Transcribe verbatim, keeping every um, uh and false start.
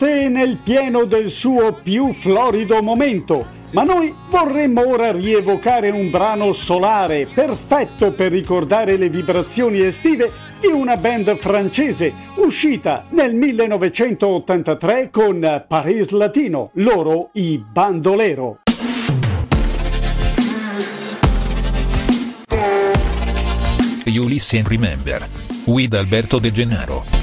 Marte è nel pieno del suo più florido momento, ma noi vorremmo ora rievocare un brano solare perfetto per ricordare le vibrazioni estive di una band francese uscita nel millenovecentottantatré con Paris Latino, loro i Bandolero. You Listen Remember with Alberto De Gennaro.